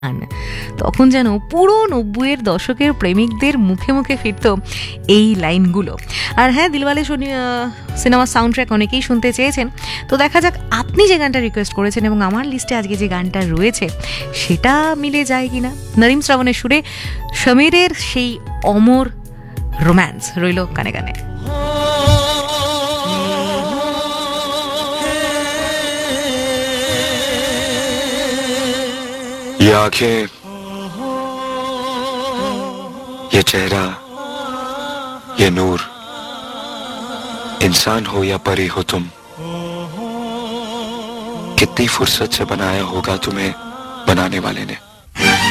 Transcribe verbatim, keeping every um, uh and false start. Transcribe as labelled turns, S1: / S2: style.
S1: গান। তখন যেন পুরো নব্বইয়ের দশকের প্রেমিকদের মুখে মুখে ফিরত এই লাইনগুলো। আর হ্যাঁ, দিলওয়ালে শনি সিনেমার সাউন্ড ট্র্যাক অনেকেই শুনতে চেয়েছেন, তো দেখা যাক আপনি যে গানটা রিকোয়েস্ট করেছেন এবং আমার লিস্টে আজকে যে গানটা রয়েছে সেটা মিলে যায় কিনা। নরিম শ্রাবণের সুরে সমীরের সেই অমর রোম্যান্স রইল কানে কানে।
S2: ये आंखें, ये चेहरा, ये नूर, इंसान हो या परी हो तुम, कितनी फुर्सत से बनाया होगा तुम्हें बनाने वाले ने।